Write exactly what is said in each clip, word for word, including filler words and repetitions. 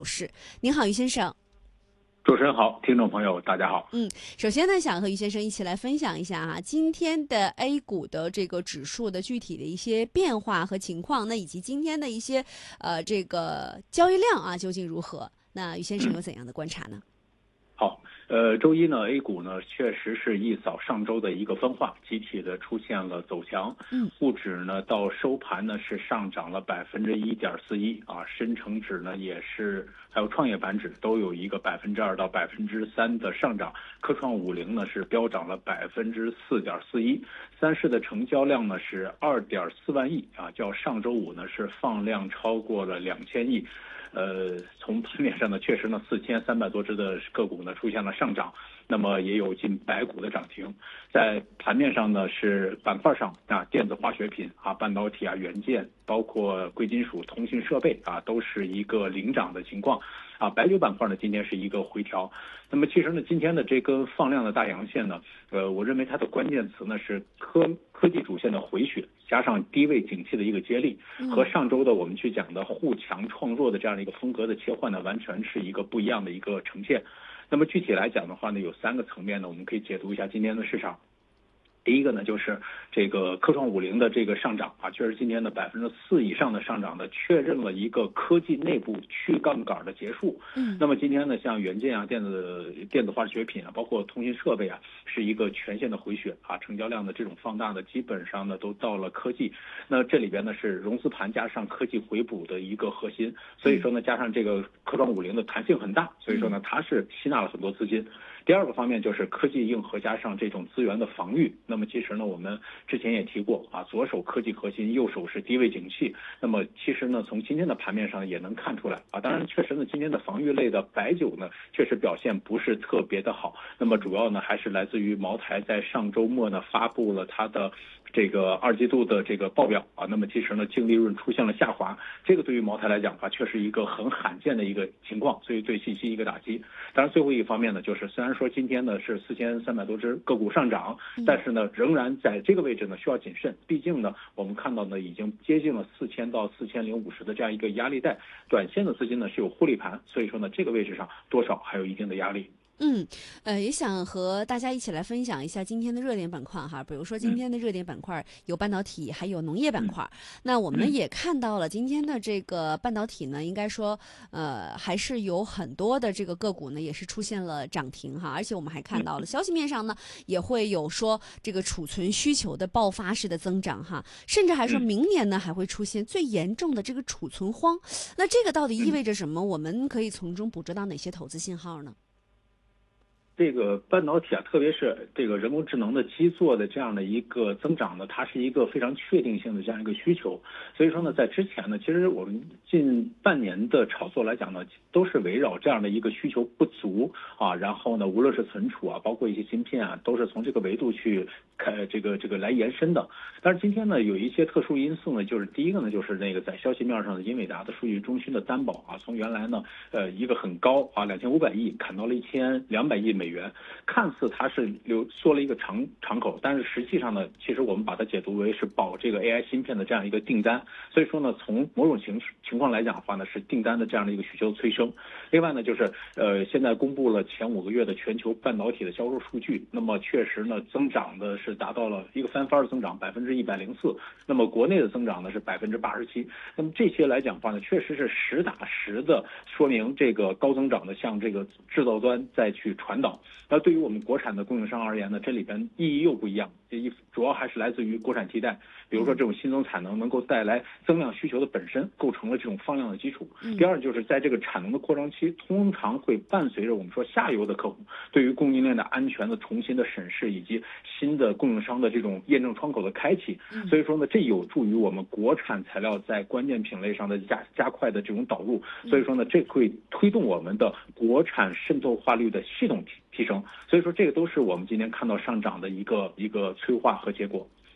是，您好，于先生。 主持人好，听众朋友大家好。 嗯，首先呢，想和于先生一起来分享一下哈、啊，今天的 A 股的这个指数的具体的一些变化和情况，那以及今天的一些呃这个交易量啊究竟如何？那于先生有怎样的观察呢？ 好，呃，周一呢 ，A 股呢确实是一扫上周的一个分化，集体的出现了走强。 嗯， 沪指呢到收盘呢是上涨了百分之一点四一啊，深成指呢也是，还有创业板指都有一个百分之二到百分之三的上涨。科创五零呢是飙涨了百分之四点四一，三市的成交量呢是二点四万亿啊，较上周五呢是放量超过了两千亿。呃，从盘面上呢，确实呢，四千三百多只的个股呢出现了上涨，那么也有近百股的涨停。在盘面上呢，是板块上啊，电子化学品啊、半导体啊、元件，包括贵金属、通信设备啊，都是一个领涨的情况。啊，白酒板块呢，今天是一个回调。那么其实呢，今天的这根放量的大阳线呢，呃，我认为它的关键词呢是科科技主线的回血，加上低位景气的一个接力，和上周的我们去讲的护强创弱的这样的一个风格的切换呢，完全是一个不一样的一个呈现。那么具体来讲的话呢，有三个层面呢，我们可以解读一下今天的市场。第一个呢，就是这个科创五零的这个上涨啊，确实今天的百分之四以上的上涨呢，确认了一个科技内部去杠杆的结束。 嗯， 那么今天呢，像元件啊、电子电子化学品啊，包括通信设备啊，是一个全线的回血啊，成交量的这种放大呢，基本上呢都到了科技。那这里边呢是融资盘加上科技回补的一个核心，所以说呢，加上这个科创五零的弹性很大，所以说呢，它是吸纳了很多资金。第二个方面就是科技硬核加上这种资源的防御。那么其实呢，我们之前也提过啊，左手科技核心，右手是低位景气。那么其实呢，从今天的盘面上也能看出来啊，当然确实呢，今天的防御类的白酒呢，确实表现不是特别的好。那么主要呢，还是来自于茅台在上周末呢发布了它的这个二季度的这个报表啊，那么其实呢，净利润出现了下滑，这个对于茅台来讲的话，确实一个很罕见的一个情况，所以对信息一个打击。当然，最后一方面呢，就是虽然说今天呢是四千三百多只个股上涨，但是呢，仍然在这个位置呢需要谨慎，毕竟呢，我们看到呢已经接近了四千到四千零五十的这样一个压力带，短线的资金呢是有获利盘，所以说呢，这个位置上多少还有一定的压力。 嗯，呃，也想和大家一起来分享一下今天的热点板块哈，比如说今天的热点板块有半导体，还有农业板块。那我们也看到了今天的这个半导体呢，应该说，呃，还是有很多的这个个股呢，也是出现了涨停哈，而且我们还看到了消息面上呢，也会有说这个储存需求的爆发式的增长哈，甚至还说明年呢还会出现最严重的这个储存荒。那这个到底意味着什么？我们可以从中捕捉到哪些投资信号呢？ 这个半导体啊，特别是这个人工智能的基座的这样的一个增长呢，它是一个非常确定性的这样一个需求。所以说呢，在之前呢，其实我们近半年的炒作来讲呢，都是围绕这样的一个需求不足啊，然后呢，无论是存储啊，包括一些芯片啊，都是从这个维度去开这个这个来延伸的。但是今天呢，有一些特殊因素呢，就是第一个呢，就是那个在消息面上的英伟达的数据中心的担保啊，从原来呢，呃，一个很高啊，两千五百亿砍到了一千两百亿美元。看似它是留缩了一个长长口，但是实际上呢，其实我们把它解读为是保这个 A I 芯片的这样一个订单。所以说呢，从某种情情况来讲的话呢，是订单的这样的一个需求催生。另外呢，就是呃，现在公布了前五个月的全球半导体的销售数据，那么确实呢，增长的是达到了一个翻番的增长，百分之一百零四。那么国内的增长呢是百分之八十七。那么这些来讲的话呢，确实是实打实的说明这个高增长的向这个制造端再去传导。那对于我们国产的供应商而言呢，这里边意义又不一样，这一主要还是来自于国产替代，比如说这种新增产能能够带来增量需求的本身，构成了这种放量的基础。第二就是在这个产能的扩张期，通常会伴随着我们说下游的客户对于供应链的安全的重新的审视，以及新的供应商的这种验证窗口的开启。所以说呢，这有助于我们国产材料在关键品类上的加加快的这种导入。所以说呢，这会推动我们的国产渗透化率的系统提提升。所以说这个都是我们今天看到上涨的一个一个催化和结果。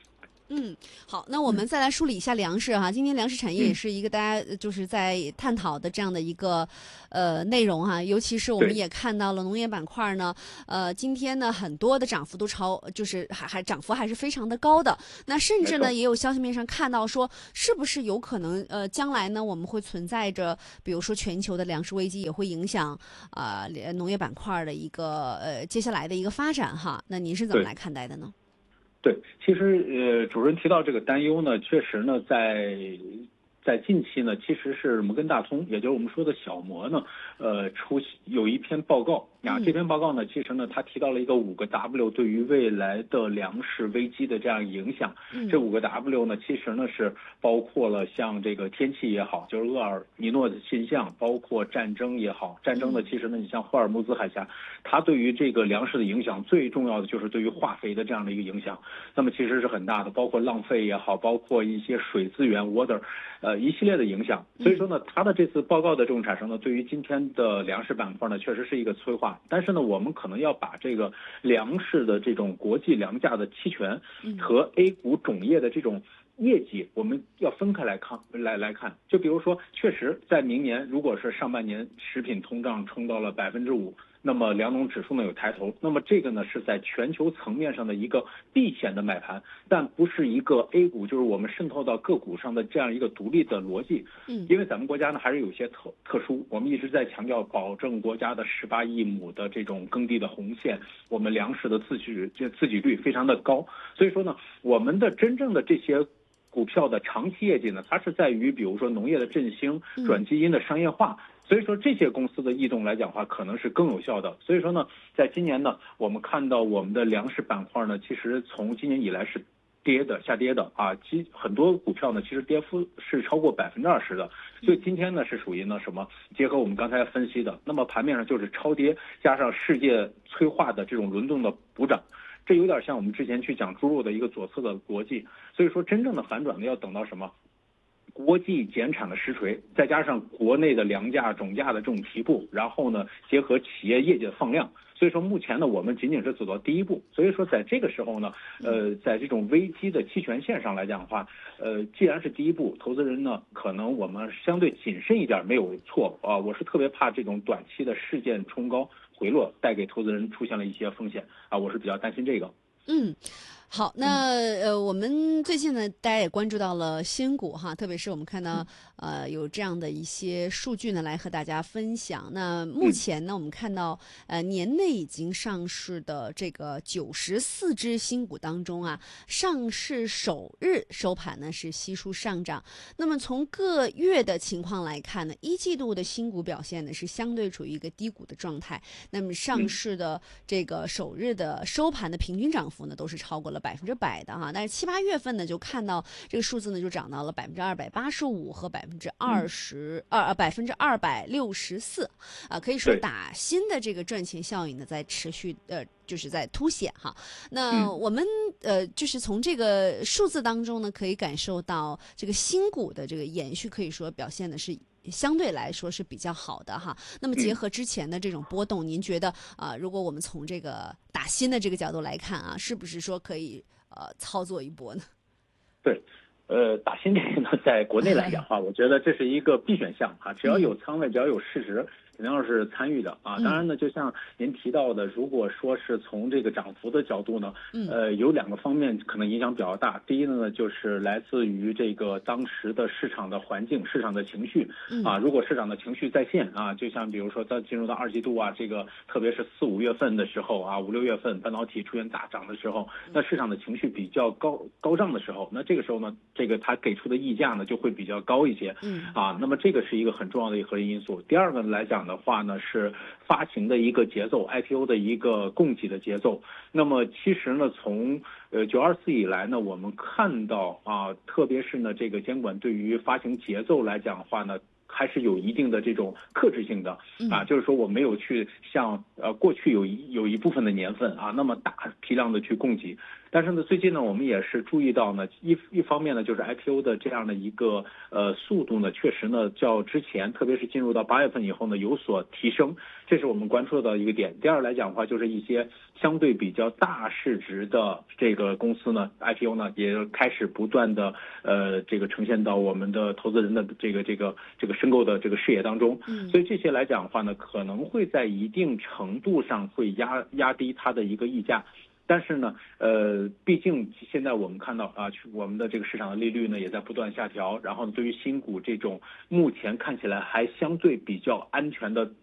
嗯，好，那我们再来梳理一下粮食哈。今天粮食产业也是一个大家就是在探讨的这样的一个呃内容哈，尤其是我们也看到了农业板块呢，呃，今天呢很多的涨幅都超，就是还还涨幅还是非常的高的。那甚至呢也有消息面上看到说，是不是有可能呃将来呢我们会存在着，比如说全球的粮食危机也会影响啊、呃、农业板块的一个呃接下来的一个发展哈。那您是怎么来看待的呢？ 对，其实呃，主任提到这个担忧呢，确实呢，在在近期呢，其实是摩根大通，也就是我们说的小摩呢，呃，出有一篇报告啊，这篇报告呢，其实呢，它提到了一个五个 W 对于未来的粮食危机的这样影响。这五个 W 呢，其实呢是包括了像这个天气也好，就是厄尔尼诺的现象，包括战争也好，战争呢，其实呢，你像霍尔木兹海峡，它对于这个粮食的影响，最重要的就是对于化肥的这样的一个影响。那么其实是很大的，包括浪费也好，包括一些水资源 water， 呃一系列的影响。所以说呢，它的这次报告的这种产生呢，对于今天的粮食板块呢，确实是一个催化。但是呢，我们可能要把这个粮食的这种国际粮价的期权和 A 股种业的这种业绩，我们要分开来看，来来看。就比如说，确实在明年，如果是上半年食品通胀冲到了百分之五。那么粮农指数呢有抬头，那么这个呢是在全球层面上的一个避险的买盘，但不是一个 A 股，就是我们渗透到个股上的这样一个独立的逻辑。嗯，因为咱们国家呢还是有些特特殊，我们一直在强调保证国家的十八亿亩的这种耕地的红线，我们粮食的自给这自给率非常的高，所以说呢，我们的真正的这些股票的长期业绩呢，它是在于比如说农业的振兴、转基因的商业化。所以说这些公司的异动来讲的话，可能是更有效的。所以说呢，在今年呢，我们看到我们的粮食板块呢，其实从今年以来是跌的、下跌的啊，其很多股票呢，其实跌幅是超过百分之二十的。所以今天呢，是属于呢什么？结合我们刚才分析的，那么盘面上就是超跌加上世界催化的这种轮动的补涨。这有点像我们之前去讲猪肉的一个左侧的逻辑。所以说，真正的反转呢，要等到什么？国际减产的实锤，再加上国内的粮价、种价的这种提步，然后呢，结合企业业绩的放量，所以说目前呢，我们仅仅是走到第一步。所以说，在这个时候呢，呃，在这种危机的期权线上来讲的话，呃，既然是第一步，投资人呢，可能我们相对谨慎一点没有错啊。我是特别怕这种短期的事件冲高回落带给投资人出现了一些风险啊，我是比较担心这个。 嗯。好，那呃，我们最近呢，大家也关注到了新股哈，特别是我们看到呃有这样的一些数据呢，来和大家分享。那目前呢，我们看到呃年内已经上市的这个九十四只新股当中啊，上市首日收盘呢是悉数上涨。那么从各月的情况来看呢，一季度的新股表现呢是相对处于一个低谷的状态。那么上市的这个首日的收盘的平均涨幅呢，都是超过了百分之百的哈，但是七八月份呢，就看到这个数字呢，就涨到了百分之二百八十五和百分之二十二百分之二百六十四啊，可以说打新的这个赚钱效应呢，在持续呃，就是在凸显哈。那我们呃，就是从这个数字当中呢，可以感受到这个新股的这个延续，可以说表现的是相对来说是比较好的哈。那么结合之前的这种波动，您觉得啊、呃，如果我们从这个打新的这个角度来看啊，是不是说可以呃操作一波呢？ 对，呃，打新这个呢，在国内来讲的话，我觉得这是一个必选项啊，只要有仓位，只要有市值。肯定要是参与的啊，当然呢，就像您提到的，如果说是从这个涨幅的角度呢，呃，有两个方面可能影响比较大。第一呢，就是来自于这个当时的市场的环境、市场的情绪啊。如果市场的情绪在线啊，就像比如说到进入到二季度啊，这个特别是四五月份的时候啊，五六月份半导体出现大涨的时候，那市场的情绪比较高高涨的时候，那这个时候呢，这个它给出的溢价呢就会比较高一些啊。那么这个是一个很重要的一个核心因素。第二个来讲的话呢，是发行的一个节奏 ，I P O 的一个供给的节奏。那么其实呢，从呃九二四以来呢，我们看到啊，特别是呢这个监管对于发行节奏来讲的话呢，还是有一定的这种克制性的啊，就是说我没有去像呃过去有一有一部分的年份啊那么大批量的去供给。 但是呢，最近呢，我们也是注意到呢，一一方面呢，就是 I P O 的这样的一个呃速度呢，确实呢，较之前，特别是进入到八月份以后呢，有所提升，这是我们关注到一个点。第二来讲的话，就是一些相对比较大市值的这个公司呢 ，I P O 呢，也开始不断的呃这个呈现到我们的投资人的这个这个这个申购的这个视野当中。 嗯， 所以这些来讲的话呢，可能会在一定程度上会压压低它的一个溢价。但是呢，呃，毕竟现在我们看到啊，我们的这个市场的利率呢也在不断下调，然后对于新股这种目前看起来还相对比较安全的